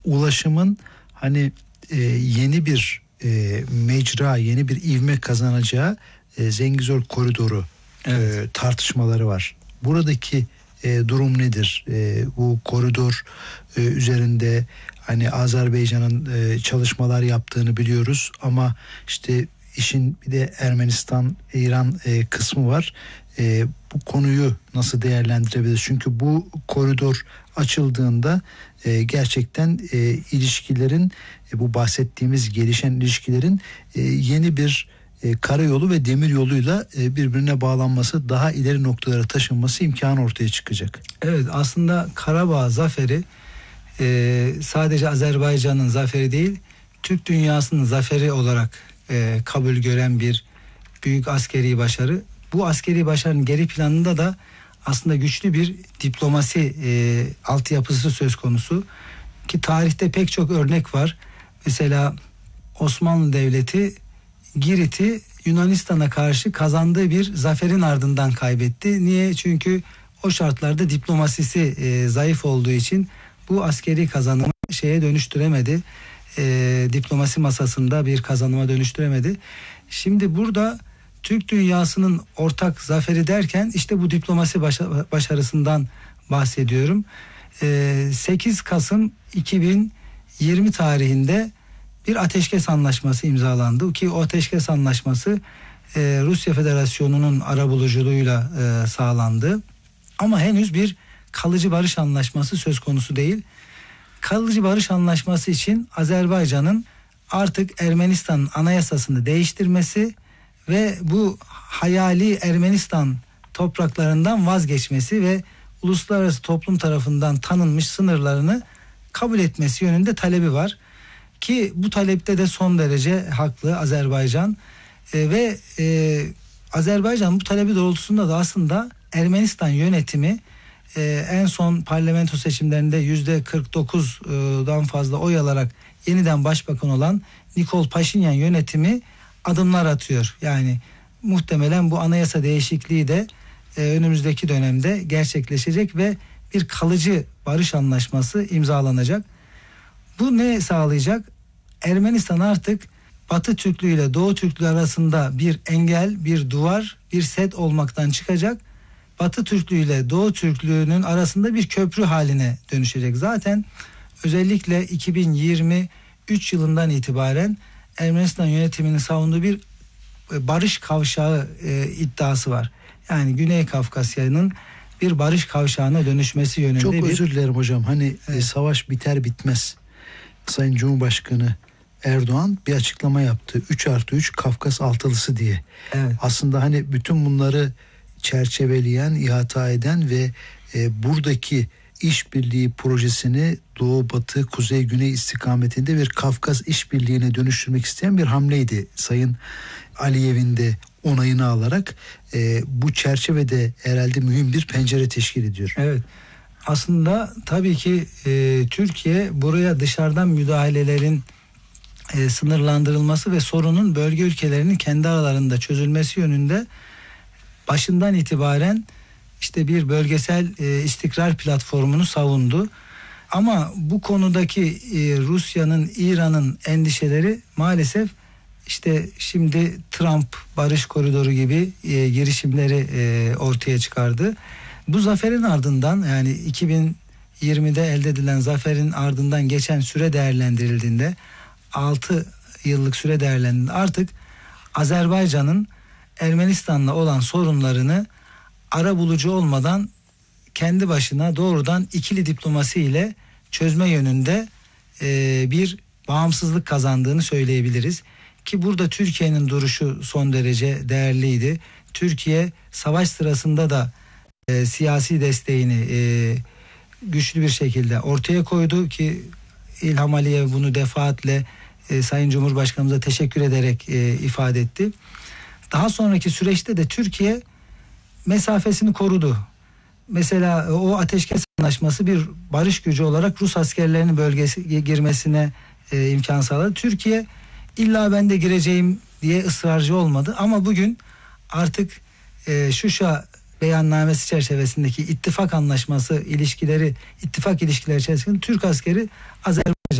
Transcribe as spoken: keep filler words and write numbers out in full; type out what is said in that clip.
ulaşımın hani e, yeni bir e, mecra, yeni bir ivme kazanacağı e, Zengezur koridoru evet. e, tartışmaları var. Buradaki e, durum nedir? E, bu koridor e, üzerinde hani Azerbaycan'ın e, çalışmalar yaptığını biliyoruz ama işte işin bir de Ermenistan, İran e, kısmı var. E, bu konuyu nasıl değerlendirebiliriz? Çünkü bu koridor açıldığında e, gerçekten e, ilişkilerin e, bu bahsettiğimiz gelişen ilişkilerin e, yeni bir e, karayolu ve demir yoluyla e, birbirine bağlanması, daha ileri noktalara taşınması imkanı ortaya çıkacak. Evet, aslında Karabağ zaferi e, sadece Azerbaycan'ın zaferi değil, Türk dünyasının zaferi olarak e, kabul gören bir büyük askeri başarı. Bu askeri başarının geri planında da aslında güçlü bir diplomasi e, altyapısı söz konusu. Ki tarihte pek çok örnek var. Mesela Osmanlı Devleti Girit'i Yunanistan'a karşı kazandığı bir zaferin ardından kaybetti. Niye? Çünkü o şartlarda diplomasisi e, zayıf olduğu için bu askeri kazanımı şeye dönüştüremedi. E, diplomasi masasında bir kazanıma dönüştüremedi. Şimdi burada Türk dünyasının ortak zaferi derken işte bu diplomasi başarısından bahsediyorum. sekiz Kasım iki bin yirmi tarihinde bir ateşkes anlaşması imzalandı ki o ateşkes anlaşması Rusya Federasyonu'nun arabuluculuğuyla sağlandı. Ama henüz bir kalıcı barış anlaşması söz konusu değil. Kalıcı barış anlaşması için Azerbaycan'ın artık Ermenistan'ın anayasasını değiştirmesi ve bu hayali Ermenistan topraklarından vazgeçmesi ve uluslararası toplum tarafından tanınmış sınırlarını kabul etmesi yönünde talebi var. Ki bu talepte de son derece haklı Azerbaycan e, ve e, Azerbaycan bu talebi doğrultusunda da aslında Ermenistan yönetimi e, en son parlamento seçimlerinde yüzde kırk dokuzdan fazla oy alarak yeniden başbakan olan Nikol Paşinyan yönetimi adımlar atıyor. Yani muhtemelen bu anayasa değişikliği de e, önümüzdeki dönemde gerçekleşecek ve bir kalıcı barış anlaşması imzalanacak. Bu ne sağlayacak? Ermenistan artık Batı Türklüğü ile Doğu Türklüğü arasında bir engel, bir duvar, bir set olmaktan çıkacak. Batı Türklüğü ile Doğu Türklüğü'nün arasında bir köprü haline dönüşecek. Zaten özellikle iki bin yirmi üç yılından itibaren Ermenistan yönetiminin savunduğu bir barış kavşağı e, iddiası var. Yani Güney Kafkasya'nın bir barış kavşağına dönüşmesi yönünde. Çok bir... özür dilerim hocam. Hani evet. e, savaş biter bitmez Sayın Cumhurbaşkanı Erdoğan bir açıklama yaptı. üç artı üç Kafkas altılısı diye. Evet. Aslında hani bütün bunları çerçeveleyen, ihata eden ve e, buradaki işbirliği projesini Doğu, Batı, Kuzey, Güney istikametinde bir Kafkas işbirliğine dönüştürmek isteyen bir hamleydi. Sayın Aliyev'in de onayını alarak e, bu çerçevede herhalde mühim bir pencere teşkil ediyor. Evet. Aslında tabii ki e, Türkiye buraya dışarıdan müdahalelerin e, sınırlandırılması ve sorunun bölge ülkelerinin kendi aralarında çözülmesi yönünde başından itibaren işte bir bölgesel e, istikrar platformunu savundu. Ama bu konudaki e, Rusya'nın, İran'ın endişeleri maalesef işte şimdi Trump barış koridoru gibi e, girişimleri e, ortaya çıkardı. Bu zaferin ardından, yani iki bin yirmide elde edilen zaferin ardından geçen süre değerlendirildiğinde, altı yıllık süre değerlendirildiğinde artık Azerbaycan'ın Ermenistan'la olan sorunlarını arabulucu olmadan kendi başına doğrudan ikili diplomasi ile çözme yönünde e, bir bağımsızlık kazandığını söyleyebiliriz. Ki burada Türkiye'nin duruşu son derece değerliydi. Türkiye savaş sırasında da e, siyasi desteğini e, güçlü bir şekilde ortaya koydu ki İlham Aliyev bunu defaatle e, Sayın Cumhurbaşkanımıza teşekkür ederek e, ifade etti. Daha sonraki süreçte de Türkiye mesafesini korudu. Mesela o ateşkes anlaşması bir barış gücü olarak Rus askerlerinin bölgeye girmesine e, imkan sağladı. Türkiye illa ben de gireceğim diye ısrarcı olmadı ama bugün artık e, Şuşa beyannamesi çerçevesindeki ittifak anlaşması ilişkileri, ittifak ilişkileri içerisinde Türk askeri Azerbaycan